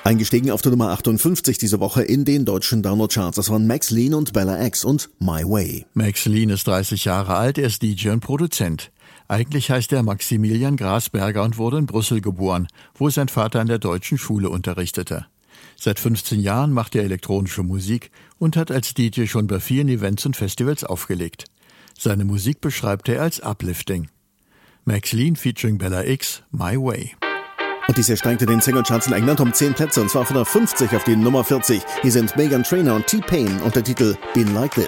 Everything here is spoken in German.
Eingestiegen auf der Nummer 58 diese Woche in den deutschen Download-Charts. Das waren Max Lean und Bella X und My Way. Max Lean ist 30 Jahre alt, er ist DJ und Produzent. Eigentlich heißt er Maximilian Grasberger und wurde in Brüssel geboren, wo sein Vater an der deutschen Schule unterrichtete. Seit 15 Jahren macht er elektronische Musik und hat als DJ schon bei vielen Events und Festivals aufgelegt. Seine Musik beschreibt er als Uplifting. Max Lean featuring Bella X, My Way. Und dies hier sprengte den Singlecharts in England um 10 Plätze, und zwar von der 50 auf die Nummer 40. Hier sind Meghan Trainor und T-Pain und der Titel Been Like This.